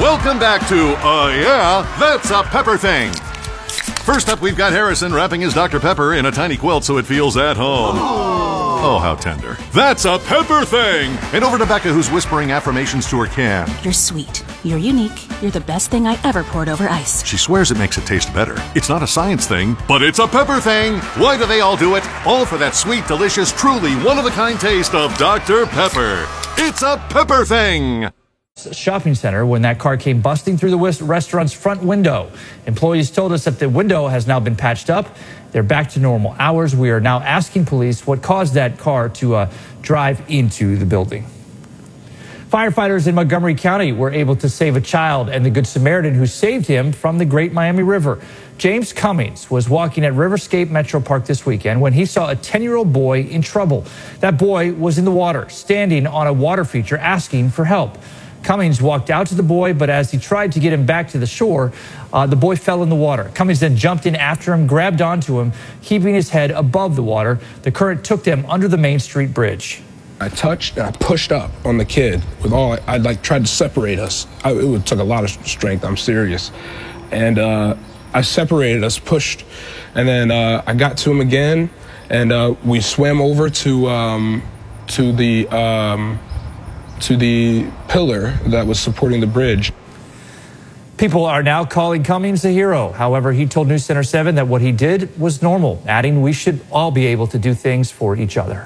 Welcome back to Yeah, That's a Pepper Thing. First up, we've got Harrison wrapping his Dr. Pepper in a tiny quilt so it feels at home. Oh, how tender. That's a Pepper Thing! And over to Becca, who's whispering affirmations to her can. You're sweet. You're unique. You're the best thing I ever poured over ice. She swears it makes it taste better. It's not a science thing, but it's a pepper thing. Why do they all do it? All for that sweet, delicious, truly one-of-a-kind taste of Dr. Pepper. It's a Pepper Thing! Shopping center when that car came busting through the restaurant's front window. Employees told us that the window has now been patched up. They're back to normal hours. We are now asking police what caused that car to drive into the building. Firefighters in Montgomery County were able to save a child and the Good Samaritan who saved him from the Great Miami River. James Cummings was walking at Riverscape Metro Park this weekend when he saw a 10-year-old boy in trouble. That boy was in the water, standing on a water feature asking for help. Cummings walked out to the boy, but as he tried to get him back to the shore, the boy fell in the water. Cummings then jumped in after him, grabbed onto him, keeping his head above the water. The current took them under the Main Street Bridge. I touched and I pushed up on the kid with all, I tried to separate us. It took a lot of strength, I'm serious. And I separated us, pushed, and then I got to him again, and we swam over to the pillar that was supporting the bridge. People are now calling Cummings a hero. However, he told News Center 7 that what he did was normal, adding we should all be able to do things for each other.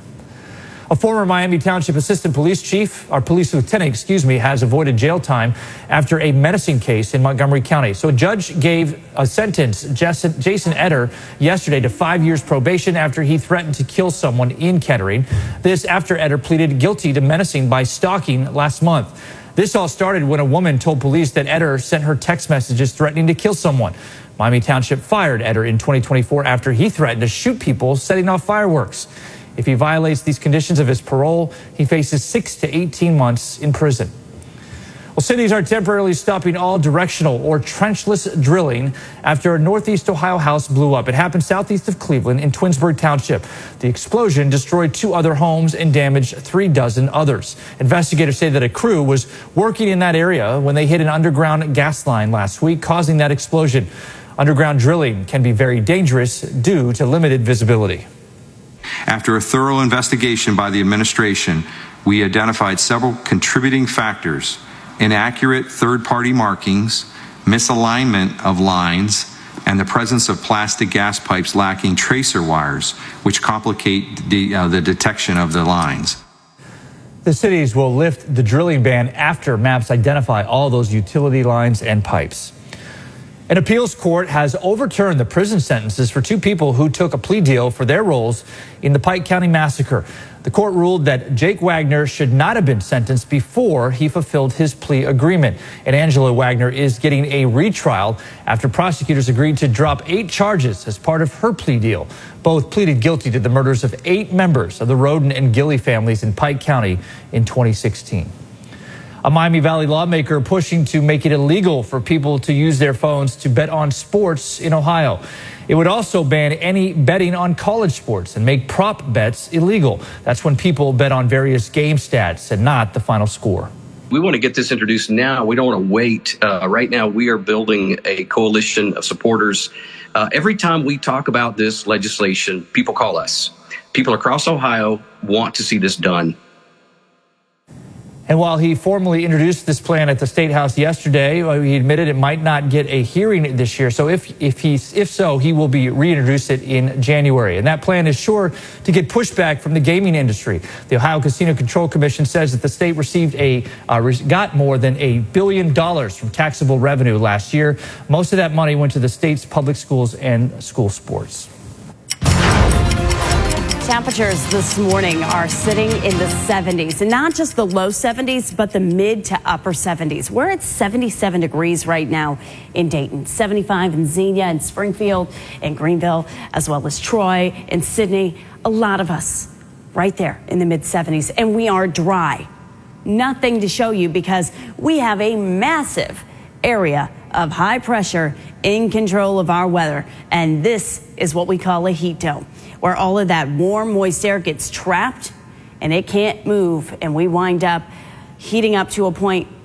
A former Miami Township assistant police chief, or police lieutenant, has avoided jail time after a menacing case in Montgomery County. So a judge gave a sentence, Jason Etter, yesterday to 5 years probation after he threatened to kill someone in Kettering. This after Etter pleaded guilty to menacing by stalking last month. This all started when a woman told police that Etter sent her text messages threatening to kill someone. Miami Township fired Etter in 2024 after he threatened to shoot people setting off fireworks. If he violates these conditions of his parole, he faces 6 to 18 months in prison. Well, cities are temporarily stopping all directional or trenchless drilling after a Northeast Ohio house blew up. It happened southeast of Cleveland in Twinsburg Township. The explosion destroyed 2 other homes and damaged 36 others. Investigators say that a crew was working in that area when they hit an underground gas line last week, causing that explosion. Underground drilling can be very dangerous due to limited visibility. After a thorough investigation by the administration, we identified several contributing factors: inaccurate third-party markings, misalignment of lines, and the presence of plastic gas pipes lacking tracer wires, which complicate the detection of the lines. The cities will lift the drilling ban after maps identify all those utility lines and pipes. An appeals court has overturned the prison sentences for 2 people who took a plea deal for their roles in the Pike County massacre. The court ruled that Jake Wagner should not have been sentenced before he fulfilled his plea agreement. And Angela Wagner is getting a retrial after prosecutors agreed to drop 8 charges as part of her plea deal. Both pleaded guilty to the murders of 8 members of the Roden and Gilley families in Pike County in 2016. A Miami Valley lawmaker pushing to make it illegal for people to use their phones to bet on sports in Ohio. It would also ban any betting on college sports and make prop bets illegal. That's when people bet on various game stats and not the final score. We want to get this introduced now. We don't want to wait. Right now, we are building a coalition of supporters. Every time we talk about this legislation, people call us. People across Ohio want to see this done. And while he formally introduced this plan at the State House yesterday, he admitted it might not get a hearing this year. So if so, he will be reintroduced it in January. And that plan is sure to get pushback from the gaming industry. The Ohio Casino Control Commission says that the state got more than $1 billion from taxable revenue last year. Most of that money went to the state's public schools and school sports. Temperatures this morning are sitting in the 70s, and not just the low 70s, but the mid to upper 70s. We're at 77 degrees right now in Dayton, 75 in Xenia and Springfield and Greenville, as well as Troy and Sydney. A lot of us right there in the mid 70s, and we are dry. Nothing to show you because we have a massive area of high pressure in control of our weather, and this is what we call a heat dome, where all of that warm, moist air gets trapped and it can't move, and we wind up heating up to a point